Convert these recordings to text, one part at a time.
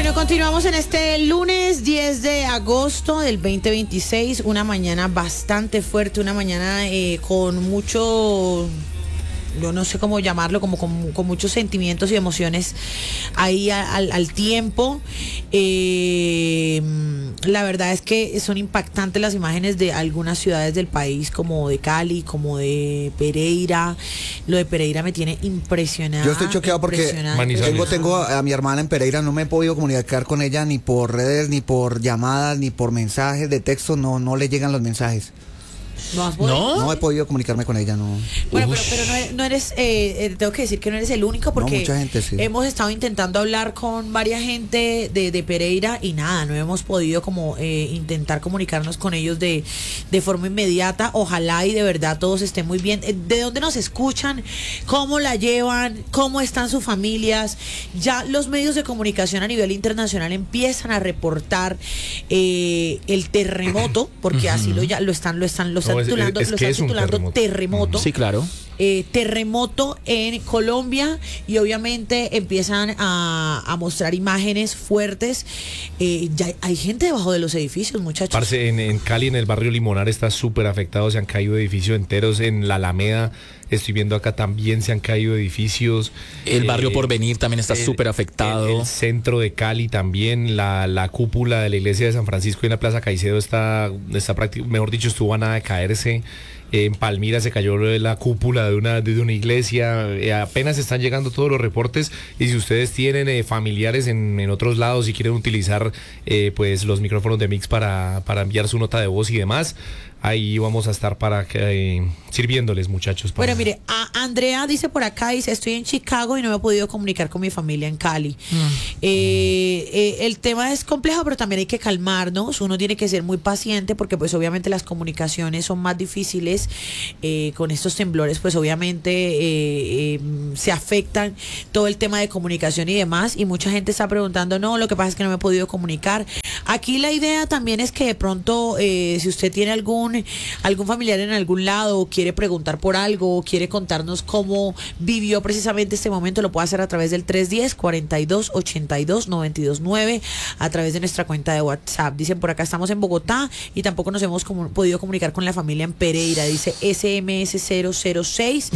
Bueno, continuamos en este lunes 10 de agosto del 2026, una mañana bastante fuerte, una mañana con mucho, yo no sé cómo llamarlo, como con muchos sentimientos y emociones ahí al tiempo. La verdad es que son impactantes las imágenes de algunas ciudades del país, como de Cali, como de Pereira. Lo de Pereira me tiene impresionada. Yo estoy choqueado porque tengo a mi hermana en Pereira, no me he podido comunicar con ella ni por redes, ni por llamadas, ni por mensajes de texto, no le llegan los mensajes. No he podido comunicarme con ella, no. Bueno, pero no eres, tengo que decir que no eres el único, porque mucha gente, sí. Hemos estado intentando hablar con varias gente de Pereira y nada, no hemos podido como intentar comunicarnos con ellos de forma inmediata. Ojalá y de verdad todos estén muy bien. ¿De dónde nos escuchan? ¿Cómo la llevan? ¿Cómo están sus familias? Ya los medios de comunicación a nivel internacional empiezan a reportar el terremoto, porque así lo están titulando terremoto. Sí, claro. Terremoto en Colombia, y obviamente empiezan a mostrar imágenes fuertes. Ya hay gente debajo de los edificios, muchachos. Parce, en Cali, en el barrio Limonar, está súper afectado, se han caído edificios enteros. En la Alameda, estoy viendo acá, también se han caído edificios. El barrio Porvenir también está súper afectado. El centro de Cali también, la cúpula de la iglesia de San Francisco en la Plaza Caicedo está prácticamente, mejor dicho, estuvo a nada de caerse. En Palmira se cayó la cúpula de una iglesia. Apenas están llegando todos los reportes, y si ustedes tienen familiares en otros lados y quieren utilizar pues los micrófonos de Mix para enviar su nota de voz y demás, ahí vamos a estar para sirviéndoles, muchachos. Bueno, mire, Andrea dice por acá, dice: estoy en Chicago y no me he podido comunicar con mi familia en Cali. El tema es complejo, pero también hay que calmarnos. Uno tiene que ser muy paciente, porque pues obviamente las comunicaciones son más difíciles con estos temblores. Pues obviamente se afectan todo el tema de comunicación y demás, y mucha gente está preguntando: no, lo que pasa es que no me he podido comunicar. Aquí la idea también es que de pronto, si usted tiene algún familiar en algún lado, o quiere preguntar por algo, o quiere contarnos cómo vivió precisamente este momento, lo puede hacer a través del 310-4282-929, a través de nuestra cuenta de WhatsApp. Dicen por acá: estamos en Bogotá y tampoco nos hemos podido comunicar con la familia en Pereira, dice SMS006.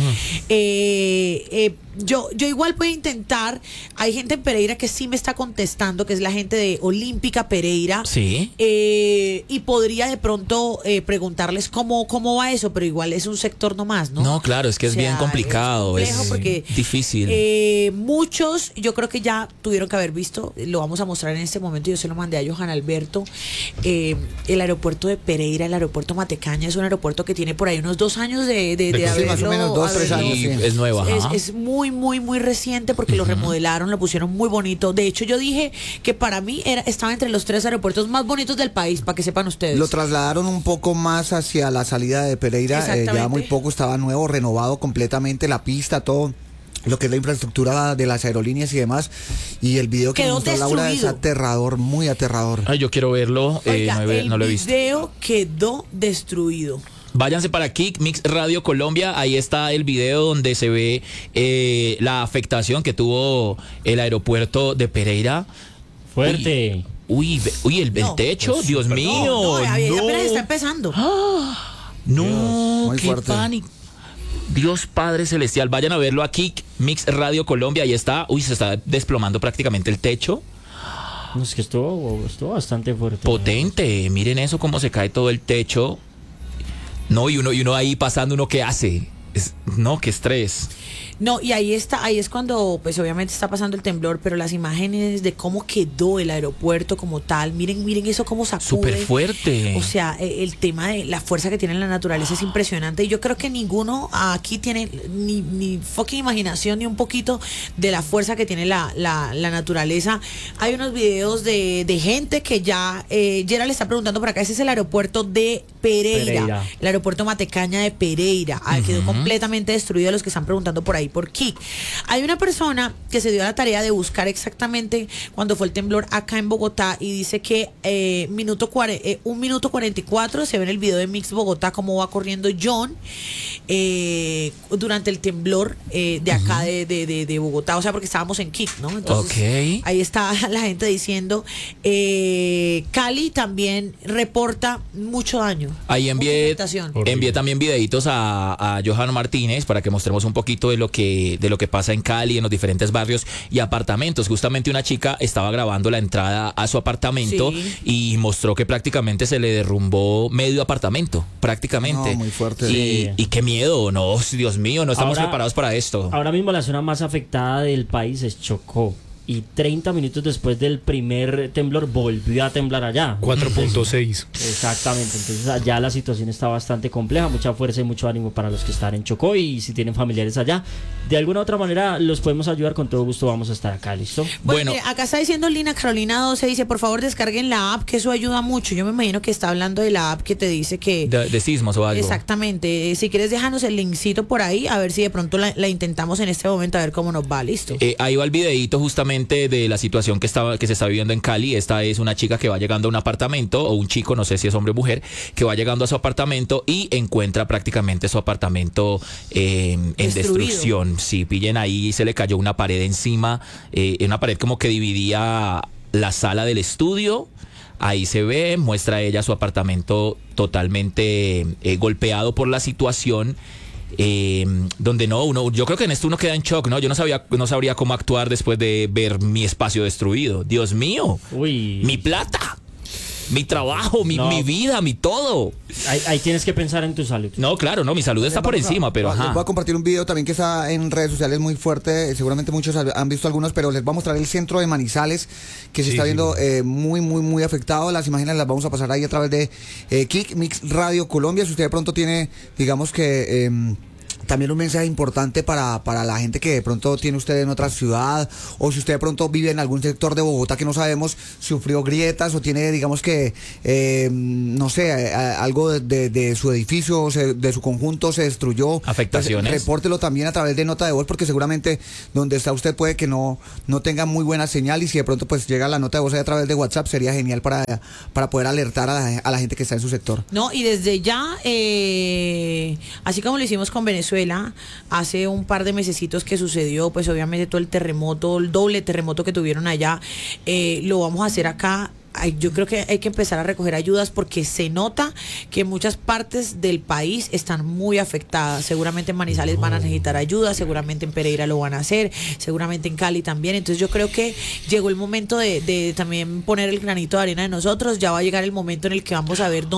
Yo igual voy a intentar. Hay gente en Pereira que sí me está contestando, que es la gente de Olímpica Pereira. Sí. Y podría de pronto preguntarles cómo va eso, pero igual es un sector nomás, ¿no? No, claro, es que es bien complicado, es porque, difícil. Muchos, yo creo que ya tuvieron que haber visto, lo vamos a mostrar en este momento, yo se lo mandé a Johan Alberto. El aeropuerto de Pereira, el aeropuerto Matecaña, es un aeropuerto que tiene por ahí unos 2 años de haberlo, más o menos 2, 3 años. Sí, es nueva. Es muy reciente, porque lo remodelaron, lo pusieron muy bonito. De hecho, yo dije que para mí estaba entre los 3 aeropuertos más bonitos del país, para que sepan ustedes. Lo trasladaron un poco más hacia la salida de Pereira, ya muy poco, estaba nuevo, renovado completamente, la pista, todo lo que es la infraestructura de las aerolíneas y demás. Y el video que mostró Laura es aterrador, muy aterrador. Ay, yo quiero verlo. Oiga, no lo he visto. El video quedó destruido. Váyanse para aquí, Mix Radio Colombia, ahí está el video donde se ve la afectación que tuvo el aeropuerto de Pereira. Fuerte. Uy, el techo, pues, Dios mío. No, apenas está empezando. No, qué pánico. Dios Padre Celestial, vayan a verlo aquí, Mix Radio Colombia, ahí está. Uy, se está desplomando prácticamente el techo. Es que estuvo bastante fuerte. Potente, miren eso, cómo se cae todo el techo. No, y uno ahí pasando, ¿uno qué hace? Qué estrés. No, y ahí es cuando, pues obviamente está pasando el temblor, pero las imágenes de cómo quedó el aeropuerto como tal, miren eso cómo sacude. Súper fuerte. O sea, el tema de la fuerza que tiene la naturaleza es impresionante, y yo creo que ninguno aquí tiene ni fucking imaginación, ni un poquito de la fuerza que tiene la naturaleza. Hay unos videos de gente que ya, Gerald le está preguntando por acá, ese es el aeropuerto de Pereira. El aeropuerto Matecaña de Pereira. Quedó completamente destruido, los que están preguntando por ahí por Kik. Hay una persona que se dio a la tarea de buscar exactamente cuando fue el temblor acá en Bogotá y dice que 1 minuto 44 se ve en el video de Mix Bogotá cómo va corriendo John durante el temblor de acá de Bogotá, o sea, porque estábamos en Kik, ¿no? Entonces, ahí está la gente diciendo. Cali también reporta mucho daño. Ahí envié también videitos a Johan Martínez para que mostremos un poquito de lo que pasa en Cali, en los diferentes barrios y apartamentos. Justamente una chica estaba grabando la entrada a su apartamento y mostró que prácticamente se le derrumbó medio apartamento, prácticamente. No, muy fuerte. Y qué miedo, no, Dios mío, no estamos preparados para esto. Ahora mismo la zona más afectada del país es Chocó. Y 30 minutos después del primer temblor volvió a temblar allá. 4.6. Exactamente, entonces allá la situación está bastante compleja, mucha fuerza y mucho ánimo para los que están en Chocó y si tienen familiares allá, de alguna u otra manera los podemos ayudar, con todo gusto vamos a estar acá, ¿listo? Bueno, mire, acá está diciendo Lina Carolina 12, dice, por favor descarguen la app, que eso ayuda mucho. Yo me imagino que está hablando de la app que te dice que... De sismos o algo. Exactamente, si quieres déjanos el linkcito por ahí, a ver si de pronto la intentamos en este momento, a ver cómo nos va, ¿listo? Ahí va el videíto justamente de la situación que se está viviendo en Cali. Esta es una chica que va llegando a un apartamento, o un chico, no sé si es hombre o mujer, que va llegando a su apartamento y encuentra prácticamente su apartamento en destrucción. Sí, pillen ahí, se le cayó una pared encima, una pared como que dividía la sala del estudio. Ahí se ve, muestra ella su apartamento totalmente golpeado por la situación. Donde yo creo que en esto uno queda en shock, ¿no? Yo no sabría cómo actuar después de ver mi espacio destruido. Dios mío, mi plata, mi trabajo, mi vida, mi todo. Ahí tienes que pensar en tu salud. No, claro, no, mi salud está por encima, pero les voy a compartir un video también que está en redes sociales muy fuerte. Seguramente muchos han visto algunos, pero les voy a mostrar el centro de Manizales que se está viendo muy, muy, muy afectado. Las imágenes las vamos a pasar ahí a través de Kik Mix Radio Colombia. Si usted de pronto tiene, digamos que... también un mensaje importante para la gente que de pronto tiene usted en otra ciudad, o si usted de pronto vive en algún sector de Bogotá que no sabemos, sufrió grietas o tiene, digamos que, no sé, algo de su edificio, de su conjunto se destruyó. Afectaciones. Pues, repórtelo también a través de nota de voz, porque seguramente donde está usted puede que no tenga muy buena señal, y si de pronto pues llega la nota de voz ahí a través de WhatsApp, sería genial para poder alertar a la gente que está en su sector. No, y desde ya, así como lo hicimos con Venezuela, hace un par de mesecitos que sucedió, pues obviamente todo el terremoto, el doble terremoto que tuvieron allá, lo vamos a hacer acá. Yo creo que hay que empezar a recoger ayudas porque se nota que muchas partes del país están muy afectadas. Seguramente en Manizales van a necesitar ayuda, seguramente en Pereira lo van a hacer, seguramente en Cali también. Entonces yo creo que llegó el momento de también poner el granito de arena de nosotros. Ya va a llegar el momento en el que vamos a ver dónde